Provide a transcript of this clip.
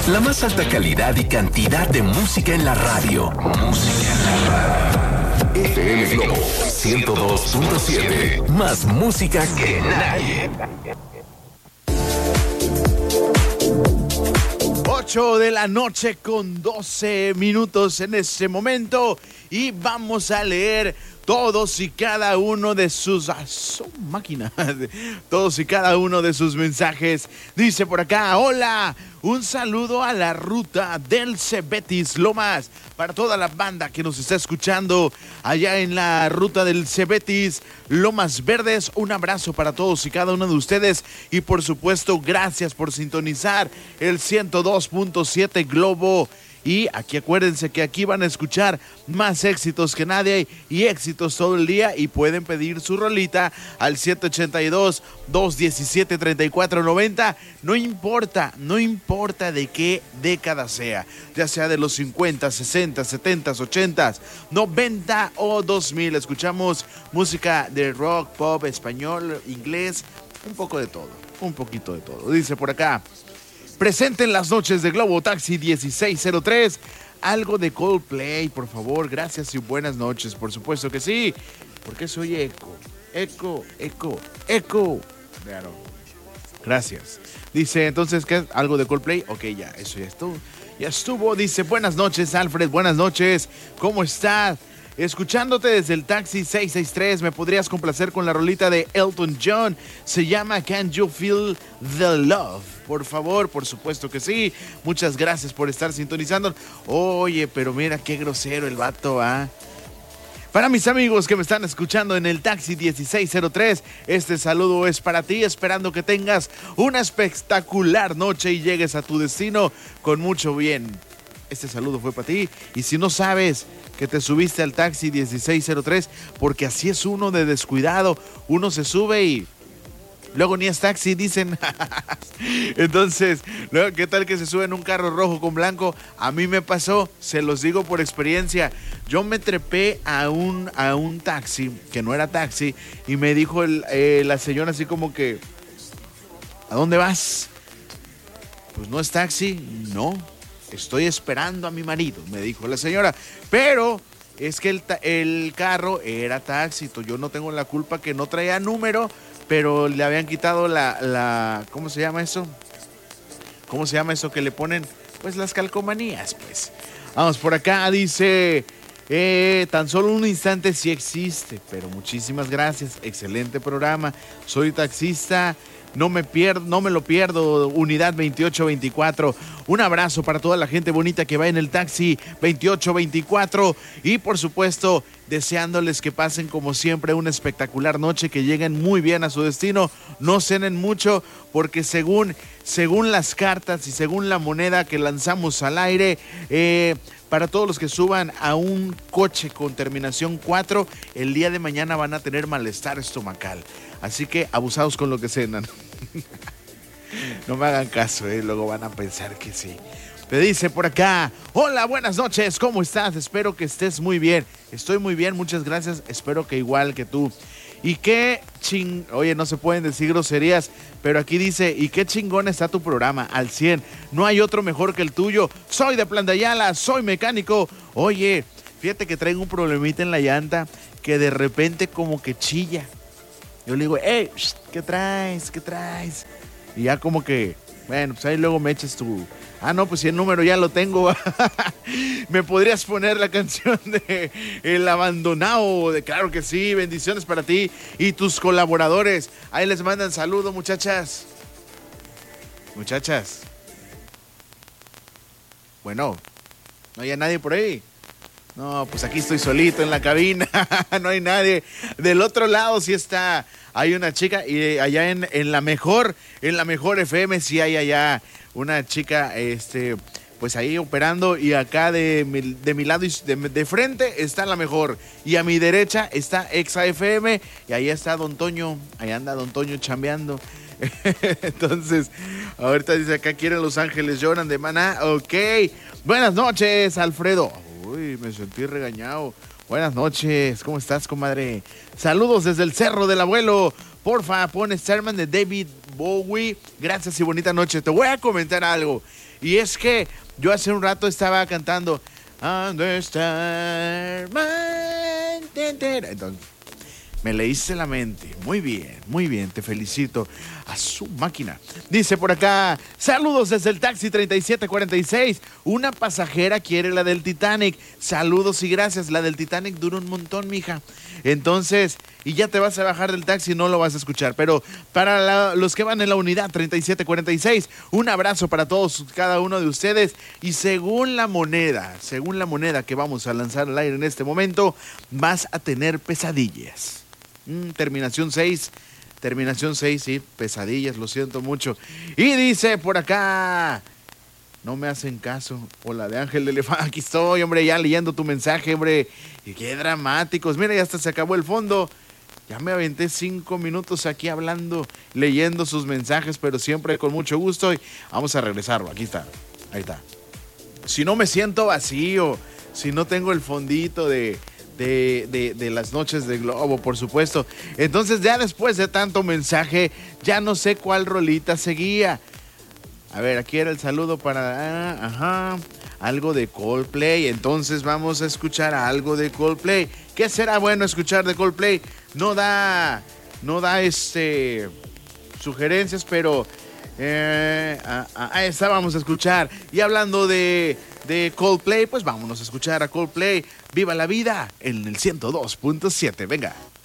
La más alta calidad y cantidad de música en la radio. Música en la radio. FM Globo 102.7. Más música que nadie. 8 de la noche con 12 minutos en este momento. Y vamos a leer todos y cada uno de sus... máquinas. Todos y cada uno de sus mensajes. Dice por acá, hola, un saludo a la ruta del Cebetis Lomas. Para toda la banda que nos está escuchando allá en la ruta del Cebetis Lomas Verdes. Un abrazo para todos y cada uno de ustedes. Y por supuesto, gracias por sintonizar el 102.7 Globo. Y aquí acuérdense que aquí van a escuchar más éxitos que nadie y éxitos todo el día. Y pueden pedir su rolita al 782-217-3490. No importa de qué década sea. Ya sea de los 50, 60, 70, 80, 90 o 2000. Escuchamos música de rock, pop, español, inglés. Un poco de todo, un poquito de todo. Dice por acá. Presente en las noches de Globo Taxi 1603. Algo de Coldplay, por favor. Gracias y buenas noches. Por supuesto que sí. Porque soy eco. Claro. Gracias. Dice, entonces, ¿qué es? ¿Algo de Coldplay? Ok, ya, eso ya estuvo. Ya estuvo. Dice, buenas noches, Alfred. Buenas noches. ¿Cómo estás? Escuchándote desde el taxi 663, ¿me podrías complacer con la rolita de Elton John? Se llama Can You Feel the Love? Por favor, por supuesto que sí. Muchas gracias por estar sintonizando. Oye, pero mira qué grosero el vato, ¿ah? Para mis amigos que me están escuchando en el taxi 1603, este saludo es para ti, esperando que tengas una espectacular noche y llegues a tu destino con mucho bien. Este saludo fue para ti. Y si no sabes que te subiste al taxi 1603, porque así es uno de descuidado, uno se sube y luego ni es taxi, dicen. Entonces, ¿no? ¿Qué tal que se sube en un carro rojo con blanco? A mí me pasó, se los digo por experiencia. Yo me trepé a un taxi, que no era taxi, y me dijo la señora así como que, ¿a dónde vas? Pues no es taxi, no. Estoy esperando a mi marido, me dijo la señora. Pero es que el carro era taxi. Yo no tengo la culpa que no traía número, pero le habían quitado la ¿cómo se llama eso? ¿Cómo se llama eso que le ponen? Pues las calcomanías, pues. Vamos, por acá dice, tan solo un instante sí existe, pero muchísimas gracias. Excelente programa. Soy taxista. No me lo pierdo, unidad 2824. Un abrazo para toda la gente bonita que va en el taxi 2824. Y por supuesto, deseándoles que pasen como siempre una espectacular noche, que lleguen muy bien a su destino. No cenen mucho, porque según las cartas y según la moneda que lanzamos al aire, para todos los que suban a un coche con terminación 4, el día de mañana van a tener malestar estomacal. Así que abusados con lo que cenan. No me hagan caso, luego van a pensar que sí. Me dice por acá, hola, buenas noches, ¿cómo estás? Espero que estés muy bien. Estoy muy bien, muchas gracias, espero que igual que tú. Y qué oye, no se pueden decir groserías, pero aquí dice, y qué chingón está tu programa, al 100. No hay otro mejor que el tuyo. Soy de Plan de Ayala, soy mecánico. Oye, fíjate que traigo un problemita en la llanta que de repente como que chilla. Yo le digo, hey, ¿qué traes? ¿Qué traes? Y ya como que, bueno, pues ahí luego me echas tu... Ah, no, pues si el número ya lo tengo. ¿Me podrías poner la canción de El Abandonado? Claro que sí, bendiciones para ti y tus colaboradores. Ahí les mandan saludos, muchachas. Muchachas. Bueno, no hay nadie por ahí. No, pues aquí estoy solito en la cabina, no hay nadie. Del otro lado sí hay una chica, y allá en la mejor FM sí hay allá una chica, pues ahí operando, y acá de mi lado de frente está la mejor, y a mi derecha está Exa FM, y ahí está Don Toño, ahí anda Don Toño chambeando. Entonces, ahorita dice acá, quieren Los Ángeles Lloran de Maná. Ok, buenas noches, Alfredo. Uy, me sentí regañado. Buenas noches, ¿cómo estás, comadre? Saludos desde el Cerro del Abuelo. Porfa, pon Starman de David Bowie. Gracias y bonita noche. Te voy a comentar algo. Y es que yo hace un rato estaba cantando Understand. Entonces, me leíste la mente. Muy bien, te felicito. A su máquina. Dice por acá, saludos desde el taxi 3746. Una pasajera quiere la del Titanic. Saludos y gracias. La del Titanic dura un montón, mija. Entonces, y ya te vas a bajar del taxi, no lo vas a escuchar. Pero para los que van en la unidad 3746, un abrazo para todos, cada uno de ustedes. Y según la moneda que vamos a lanzar al aire en este momento, vas a tener pesadillas. Terminación 6, sí, pesadillas, lo siento mucho. Y dice por acá, no me hacen caso. Hola de Ángel de Elefante, aquí estoy, hombre, ya leyendo tu mensaje, hombre. Y qué dramáticos, mira, ya hasta se acabó el fondo. Ya me aventé 5 minutos aquí hablando, leyendo sus mensajes, pero siempre con mucho gusto. Y vamos a regresarlo, aquí está, ahí está. Si no me siento vacío, si no tengo el fondito de las noches de Globo, por supuesto. Entonces ya después de tanto mensaje, ya no sé cuál rolita seguía. A ver, aquí era el saludo para... algo de Coldplay. Entonces vamos a escuchar algo de Coldplay. ¿Qué será bueno escuchar de Coldplay? No da sugerencias, pero... esta vamos a escuchar. Y hablando de Coldplay, pues vámonos a escuchar a Coldplay. Viva la vida en el 102.7. Venga.